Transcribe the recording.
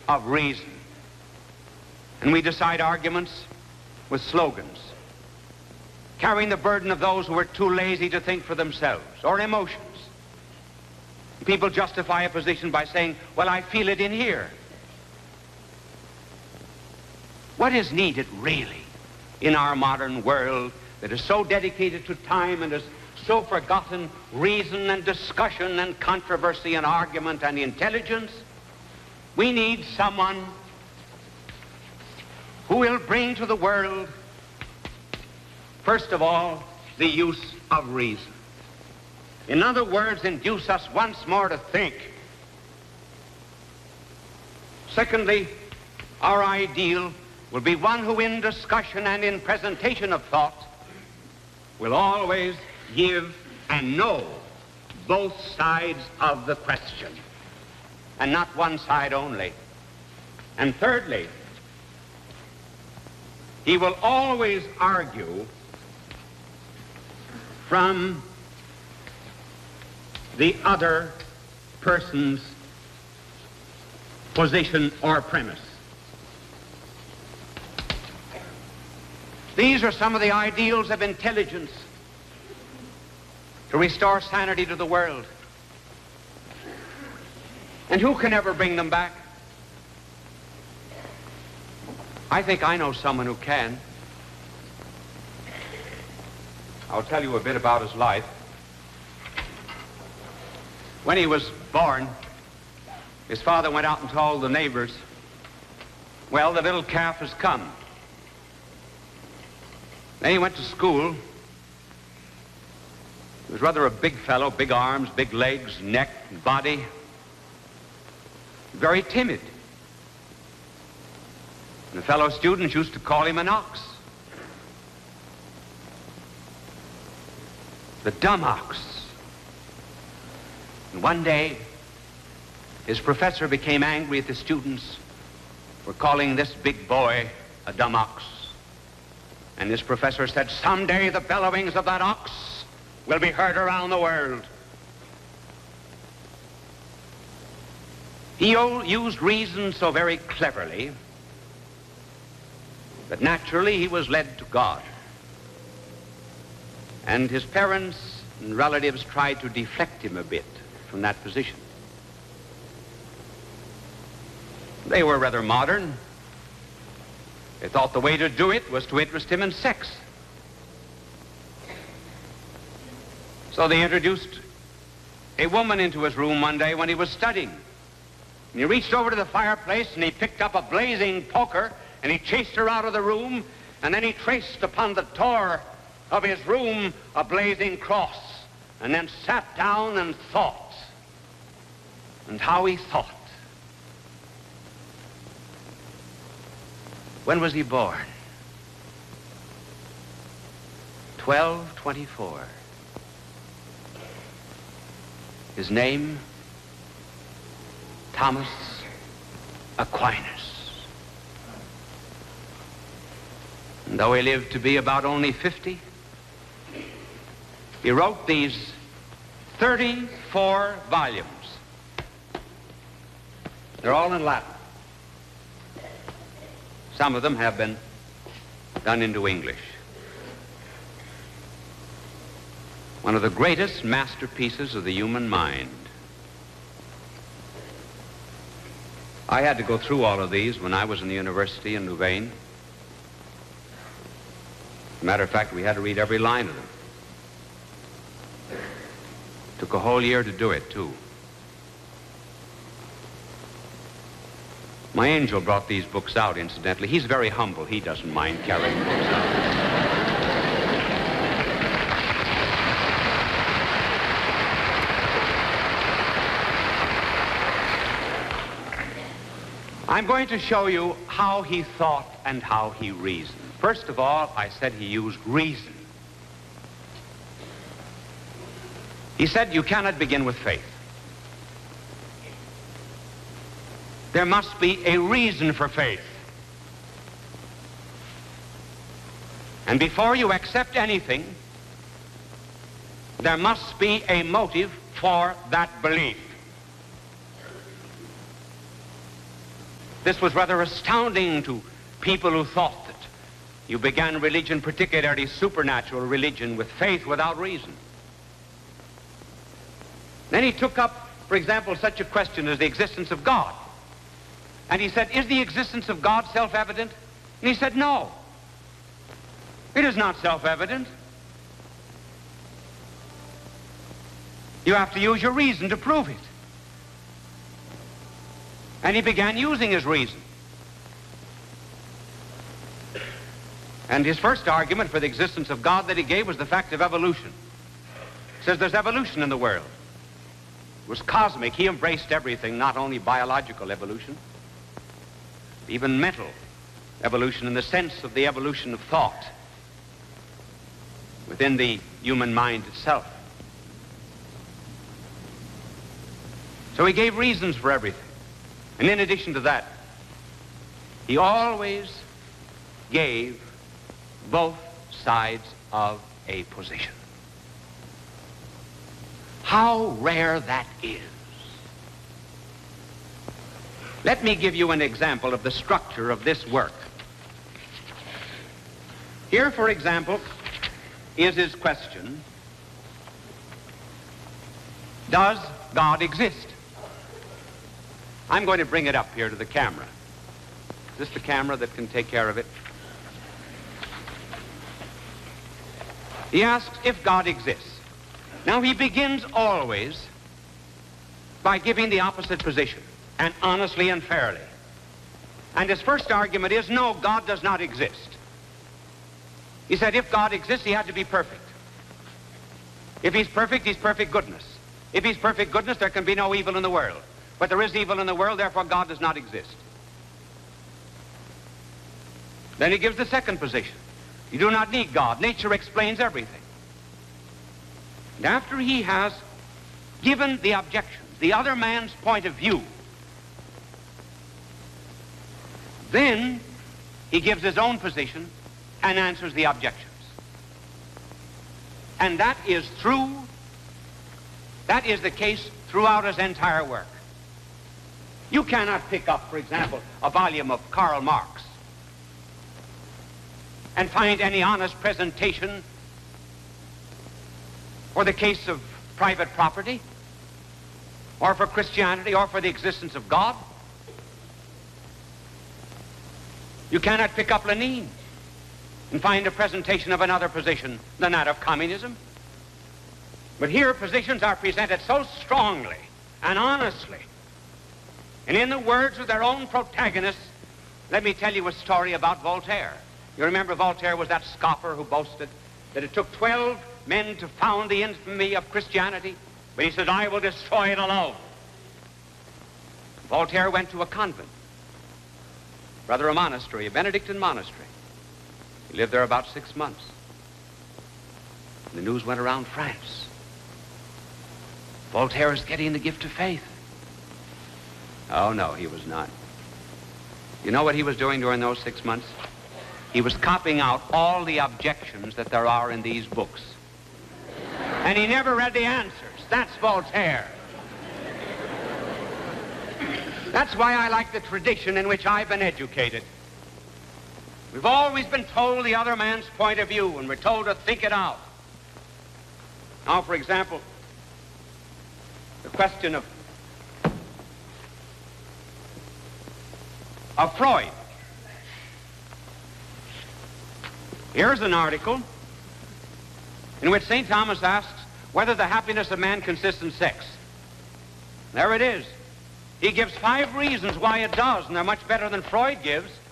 of reason. And we decide arguments with slogans, carrying the burden of those who are too lazy to think for themselves, or emotions. People justify a position by saying, well, I feel it in here. What is needed really in our modern world that is so dedicated to time and has so forgotten reason and discussion and controversy and argument and intelligence? We need someone who will bring to the world, first of all, the use of reason. In other words, induce us once more to think. Secondly, our ideal will be one who in discussion and in presentation of thought will always give and know both sides of the question, and not one side only. And thirdly, he will always argue from the other person's position or premise. These are some of the ideals of intelligence to restore sanity to the world. And who can ever bring them back? I think I know someone who can. I'll tell you a bit about his life. When he was born, his father went out and told the neighbors, well, the little calf has come. Then he went to school. He was rather a big fellow, big arms, big legs, neck, body. Very timid. And the fellow students used to call him an ox. The dumb ox. And one day, his professor became angry at the students for calling this big boy a dumb ox. And his professor said, someday the bellowings of that ox will be heard around the world. He used reason so very cleverly that naturally he was led to God. And his parents and relatives tried to deflect him a bit from that position. They were rather modern. They thought the way to do it was to interest him in sex. So they introduced a woman into his room one day when he was studying. And he reached over to the fireplace and he picked up a blazing poker and he chased her out of the room, and then he traced upon the door of his room a blazing cross, and then sat down and thought. And how he thought. When was he born? 1224. His name, Thomas Aquinas. And though he lived to be about only 50, he wrote these 34 volumes. They're all in Latin. Some of them have been done into English. One of the greatest masterpieces of the human mind. I had to go through all of these when I was in the university in Louvain. As a matter of fact, we had to read every line of them. Took a whole year to do it, too. My angel brought these books out, incidentally. He's very humble. He doesn't mind carrying books out. I'm going to show you how he thought and how he reasoned. First of all, I said he used reason. He said you cannot begin with faith. There must be a reason for faith. And before you accept anything, there must be a motive for that belief. This was rather astounding to people who thought that you began religion, particularly supernatural religion, with faith without reason. Then he took up, for example, such a question as the existence of God. And he said, is the existence of God self-evident? And he said, no. It is not self-evident. You have to use your reason to prove it. And he began using his reason. And his first argument for the existence of God that he gave was the fact of evolution. He says there's evolution in the world. It was cosmic. He embraced everything, not only biological evolution, even mental evolution in the sense of the evolution of thought within the human mind itself. So he gave reasons for everything. And in addition to that, he always gave both sides of a position. How rare that is. Let me give you an example of the structure of this work. Here, for example, is his question, does God exist? I'm going to bring it up here to the camera. Is this the camera that can take care of it? He asks if God exists. Now he begins always by giving the opposite position, and honestly and fairly. And his first argument is, no, God does not exist. He said if God exists, he had to be perfect. If he's perfect goodness. If he's perfect goodness, there can be no evil in the world. But there is evil in the world, therefore God does not exist. Then he gives the second position. You do not need God. Nature explains everything. And after he has given the objections, the other man's point of view, then he gives his own position and answers the objections. And that is true. That is the case throughout his entire work. You cannot pick up, for example, a volume of Karl Marx and find any honest presentation for the case of private property, or for Christianity, or for the existence of God. You cannot pick up Lenin and find a presentation of another position than that of communism. But here positions are presented so strongly and honestly, and in the words of their own protagonists. Let me tell you a story about Voltaire. You remember Voltaire was that scoffer who boasted that it took 12 men to found the infamy of Christianity, but he said, I will destroy it alone. Voltaire went to a convent, rather a monastery, a Benedictine monastery. He lived there about 6 months. And the news went around France. Voltaire is getting the gift of faith. Oh, no, he was not. You know what he was doing during those 6 months? He was copying out all the objections that there are in these books. And he never read the answers. That's Voltaire. That's why I like the tradition in which I've been educated. We've always been told the other man's point of view, and we're told to think it out. Now, for example, the question of Freud. Here's an article in which St. Thomas asks whether the happiness of man consists in sex. There it is. He gives 5 reasons why it does, and they're much better than Freud gives.